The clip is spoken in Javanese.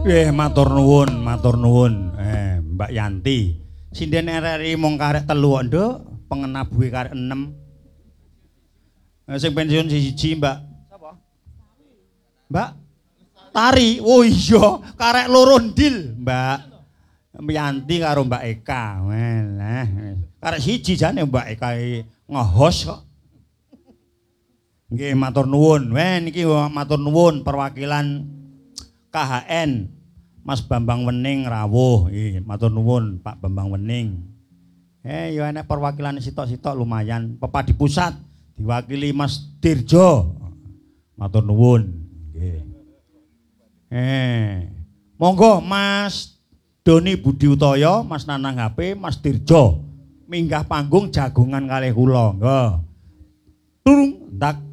Matur nuwun, matur nuwun. Mbak Yanti. Sinden RRI mung karek 3 kok, Nduk. Pengenabuhe karek 6. Sing pensiun siji, Mbak. Sapa? Mbak Tari. Oh iya, karek 2 ndil, Mbak Yanti karo Mbak Eka. Walah. Karek siji jane Mbak Eka nge-host kok. Nggih, matur nuwun. Niki matur nuwun perwakilan KHN Mas Bambang Wening rawuh. Matur nuwun Pak Bambang Wening. Ya enek perwakilan sitok-sitok lumayan. Pepadi Pusat diwakili Mas Dirjo. Matur nuwun. Nggih. Monggo Mas Doni Budi Utoyo, Mas Nanang HP, Mas Dirjo minggah panggung jagongan kalih kula. Nggih. Turung tak